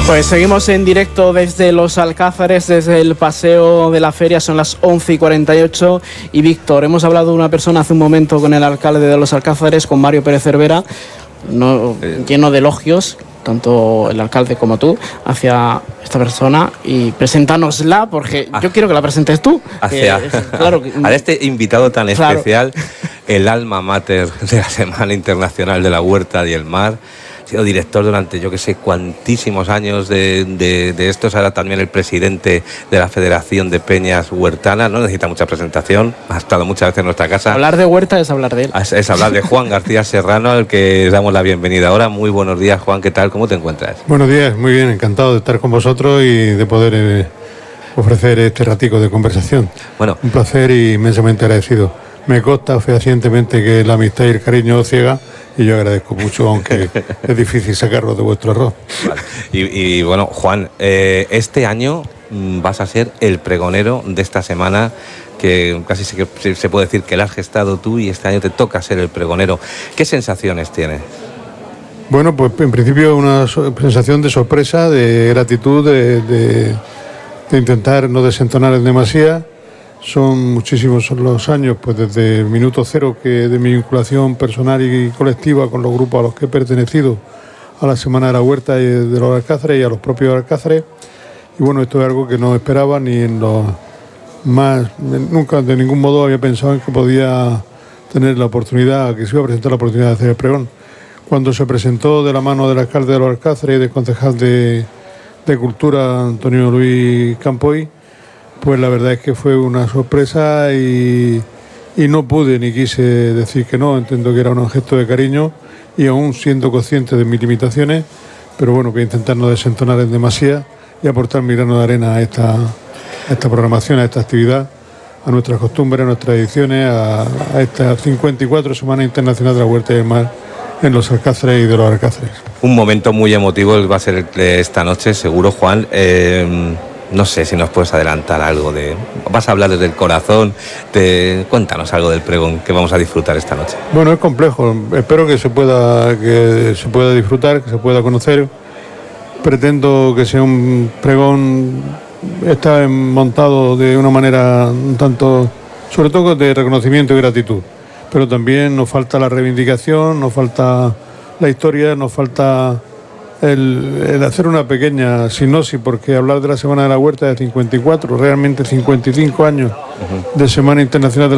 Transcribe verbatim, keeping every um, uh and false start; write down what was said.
Pues seguimos en directo desde Los Alcázares, desde el paseo de la feria, son las once y cuarenta y ocho. Y Víctor, hemos hablado de una persona hace un momento con el alcalde de Los Alcázares, con Mario Pérez Cervera, no, eh. lleno de elogios, tanto el alcalde como tú, hacia esta persona. Y preséntanosla, porque ah, yo quiero que la presentes tú. Hacia, que, claro, que, a este invitado tan claro. especial, el alma mater de la Semana Internacional de la Huerta y el Mar. Ha sido director durante yo que sé cuantísimos años de, de, de esto, ahora también el presidente de la Federación de Peñas Huertanas, no necesita mucha presentación, ha estado muchas veces en nuestra casa. Hablar de huerta es hablar de él. Es, es hablar de Juan García Serrano, al que damos la bienvenida ahora. Muy buenos días, Juan, ¿qué tal? ¿Cómo te encuentras? Buenos días, muy bien, encantado de estar con vosotros y de poder eh, ofrecer este ratico de conversación. Bueno, un placer y inmensamente agradecido. Me consta fehacientemente que la amistad y el cariño ciega, y yo agradezco mucho, aunque es difícil sacarlo de vuestro arroz. Vale. Y, y bueno, Juan, eh, este año vas a ser el pregonero de esta semana, que casi se, se puede decir que la has gestado tú y este año te toca ser el pregonero. ¿Qué sensaciones tienes? Bueno, pues en principio una sensación de sorpresa, de gratitud, de, de, de intentar no desentonar en demasía. Son muchísimos los años, pues desde el minuto cero que de mi vinculación personal y colectiva con los grupos a los que he pertenecido a la Semana de la Huerta y de los Alcázares y a los propios Alcázares. Y bueno, esto es algo que no esperaba ni en los más... Nunca de ningún modo había pensado en que podía tener la oportunidad, que se iba a presentar la oportunidad de hacer el pregón. Cuando se presentó de la mano del alcalde de los Alcázares y del concejal de, de Cultura, Antonio Luis Campoy, pues la verdad es que fue una sorpresa y, y no pude ni quise decir que no. Entiendo que era un gesto de cariño y aún siendo consciente de mis limitaciones, pero bueno, voy a intentar no desentonar en demasía y aportar mi grano de arena a esta, a esta programación, a esta actividad, a nuestras costumbres, a nuestras tradiciones, a, a esta cincuenta y cuatro Semana Internacional de la Huerta y el Mar en Los Alcázares y de los Alcázares. Un momento muy emotivo va a ser esta noche, seguro, Juan. Eh... No sé si nos puedes adelantar algo de... Vas a hablar desde el corazón, te... cuéntanos algo del pregón que vamos a disfrutar esta noche. Bueno, es complejo, espero que se pueda, que se pueda disfrutar, que se pueda conocer. Pretendo que sea un pregón, está montado de una manera un tanto, sobre todo de reconocimiento y gratitud, pero también nos falta la reivindicación, nos falta la historia, nos falta... El, el hacer una pequeña sinopsis, porque hablar de la Semana de la Huerta de cincuenta y cuatro, realmente cincuenta y cinco años uh-huh. de Semana Internacional de la